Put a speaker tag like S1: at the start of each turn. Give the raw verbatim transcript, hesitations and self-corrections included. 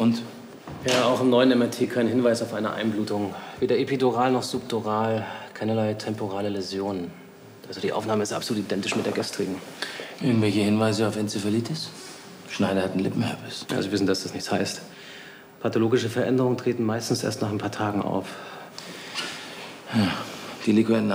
S1: Und?
S2: Ja, auch im neuen M R T kein Hinweis auf eine Einblutung. Weder epidural noch subdural, keinerlei temporale Läsionen. Also die Aufnahme ist absolut identisch mit der gestrigen.
S1: Irgendwelche Hinweise auf Enzephalitis? Schneider hat einen Lippenherpes.
S2: Ja, Sie wissen, dass das nichts heißt. Pathologische Veränderungen treten meistens erst nach ein paar Tagen auf.
S1: Ja, die Liquor